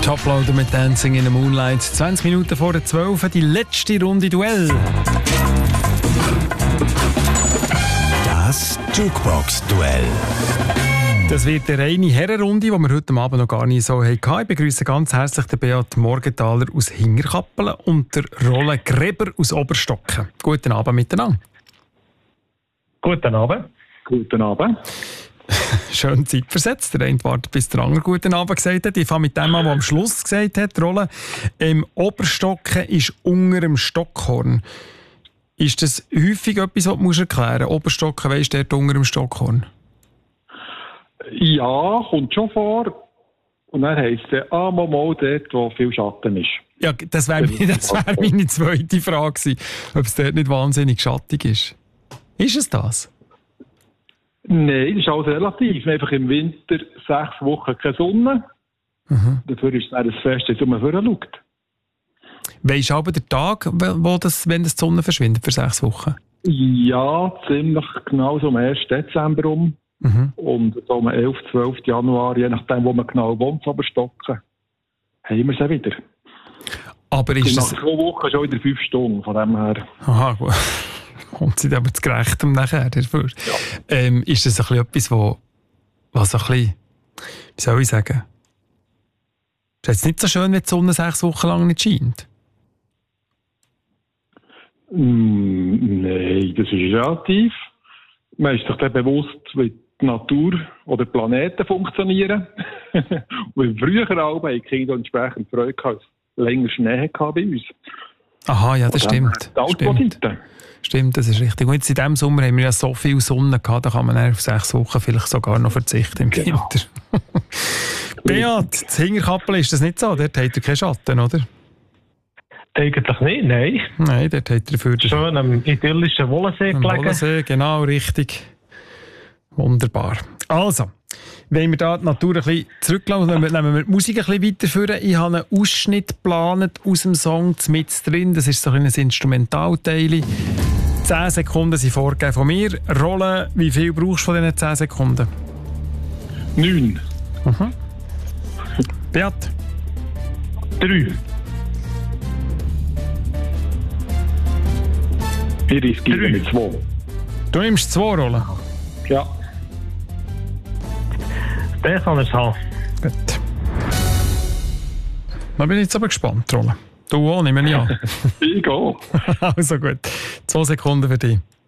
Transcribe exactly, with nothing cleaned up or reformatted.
Uploader mit Dancing in the Moonlight. zwanzig Minuten vor der zwölf, die letzte Runde Duell. Das Jukebox-Duell. Das wird eine reine Herrenrunde, die wir heute Abend noch gar nicht so hatten. Ich begrüße ganz herzlich den Beat Morgenthaler aus Hinterkappelen und der Rolle Greber aus Oberstocken. Guten Abend miteinander. Guten Abend. Guten Abend. Schön Zeit versetzt. Der eine wartet, bis der andere guten Abend gesagt hat. Ich fange mit dem an, der am Schluss gesagt hat, die Rolle. Ähm, Oberstocken ist unter dem Stockhorn. Ist das häufig etwas, was du erklären musst? Oberstocken, weisst du, dort unter dem Stockhorn? Ja, kommt schon vor. Und dann heisst es, ah, mal, mal dort, wo viel Schatten ist. Ja, das wäre wär meine zweite Frage gewesen, ob es dort nicht wahnsinnig schattig ist. Ist es das? Nein, das ist alles relativ. Einfach im Winter sechs Wochen keine Sonne. Mhm. Dafür ist es ein Fest, das man vorher schaut. Weisst du aber den Tag, wo das, wenn das die Sonne verschwindet, für sechs Wochen? Ja, ziemlich genau so am ersten Dezember um. Mhm. Und so am elften, zwölften Januar, je nachdem, wo man genau wohnt, aber stocken, haben wir es wieder. Aber ist nach es... zwei Wochen schon wieder fünf Stunden, von dem her. Aha, gut. Kommt sie aber zu Gerechtem nachher dafür. Ja. Ähm, ist das ein bisschen etwas, wo, was ein bisschen, wie soll ich sagen, ist es nicht so schön, wenn die Sonne sechs Wochen lang nicht scheint? Mm, nein, das ist relativ. Man ist sich dann bewusst, wie die Natur oder die Planeten funktionieren. Und früher auch haben die Kinder entsprechend Freude gehabt, länger Schnee gehabt bei uns. Aha, ja, das stimmt. Stimmt. Stimmt, das ist richtig. Und jetzt in diesem Sommer haben wir ja so viel Sonne gehabt, da kann man auf sechs Wochen vielleicht sogar noch verzichten im genau. Winter. Beat, das Hinterkappel ist das nicht so? Dort hat er keinen Schatten, oder? Eigentlich nicht, nein. Nein, dort hat er für den... Schön am idyllischen Wollensee gelegen. Wollensee, genau, richtig. Wunderbar. Also, wenn wir da die Natur ein bisschen zurücklassen, nehmen wir die Musik ein bisschen weiterführen. Ich habe einen Ausschnitt geplant aus dem Song mit drin. Das ist so ein Instrumentalteil. zehn Sekunden sind vorgegeben von mir. Rolle, wie viel brauchst du von diesen zehn Sekunden? Neun. Mhm. Beat? Drei. Wir riskieren mit zwei. Du nimmst zwei Rollen? Ja. Den kann ich haben. Gut. Dann bin ich jetzt aber gespannt, Rolle. Du auch, nehme ich an. Ich gehe. Also gut. Zwei Sekunden für dich.